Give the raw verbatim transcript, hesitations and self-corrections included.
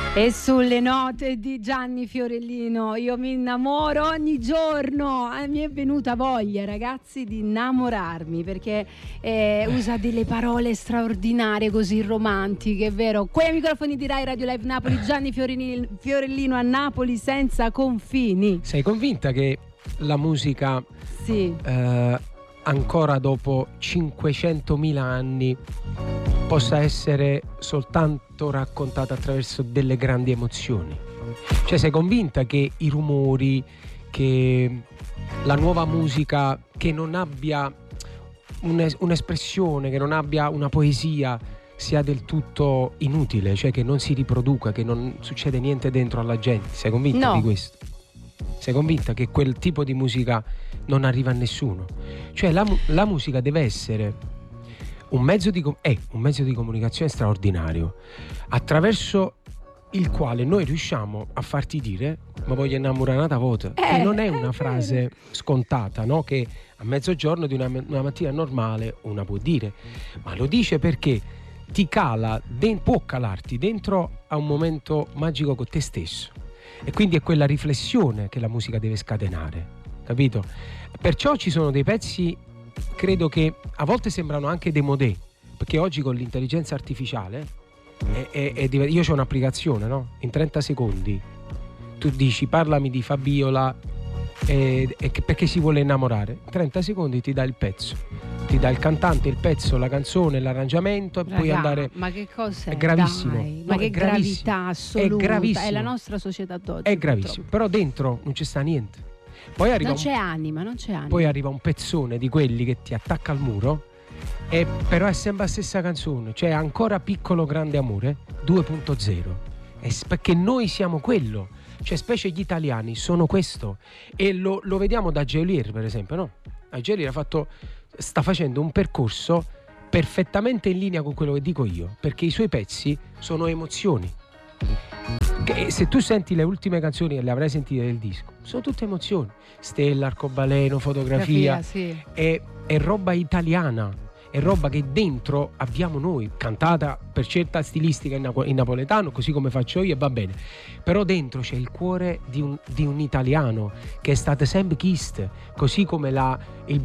E sulle note di Gianni Fiorellino io mi innamoro ogni giorno. Eh, mi è venuta voglia, ragazzi, di innamorarmi, perché eh, usa delle parole straordinarie, così romantiche, è vero? Qui ai microfoni di Rai Radio Live Napoli, Gianni Fiorellino, Fiorellino a Napoli senza confini. Sei convinta che la musica sì. eh, ancora dopo cinquecentomila anni possa essere soltanto raccontata attraverso delle grandi emozioni? Cioè, sei convinta che i rumori, che la nuova musica che non abbia un'es- un'espressione, che non abbia una poesia, sia del tutto inutile, cioè che non si riproduca, che non succede niente dentro alla gente? Sei convinta no. di questo? Sei convinta che quel tipo di musica non arriva a nessuno? Cioè la, la musica deve essere un mezzo di, è un mezzo di comunicazione straordinario, attraverso il quale noi riusciamo a farti dire ma voglio innamorare una volta, eh, che non è una è frase vero. scontata, no? Che a mezzogiorno di una, una mattina normale una può dire, ma lo dice perché ti cala, de- può calarti dentro a un momento magico con te stesso, e quindi è quella riflessione che la musica deve scatenare, capito? Perciò ci sono dei pezzi, credo, che a volte sembrano anche démodé, perché oggi con l'intelligenza artificiale è, è, è div- io c'ho un'applicazione, no? In trenta secondi tu dici parlami di Fabiola e, e che, perché si vuole innamorare, in trenta secondi ti dà il pezzo, ti dà il cantante, il pezzo, la canzone, l'arrangiamento, e Raga, puoi andare. ma che cos'è? È gravissimo. Dai, No, ma che è gravissimo. gravità assoluta, È gravissimo. è la nostra società d'oggi, È gravissimo, purtroppo. però dentro non ci sta niente. Poi arriva Non un, c'è anima, non c'è anima. poi arriva un pezzone di quelli che ti attacca al muro, e però è sempre la stessa canzone, cioè ancora piccolo grande amore due punto zero. È s- perché noi siamo quello, cioè specie gli italiani sono questo, e lo, lo vediamo da Geolier, per esempio, no? Geolier ha fatto, sta facendo un percorso perfettamente in linea con quello che dico io, perché i suoi pezzi sono emozioni. Che se tu senti le ultime canzoni, e le avrai sentite del disco, sono tutte emozioni. Stella, arcobaleno, fotografia, Grafia, sì. è, è roba italiana, è roba che dentro abbiamo noi, cantata per certa stilistica in, napo- in napoletano, così come faccio io, e va bene, però dentro c'è il cuore di un, di un italiano che è stato sempre chist, così come la, il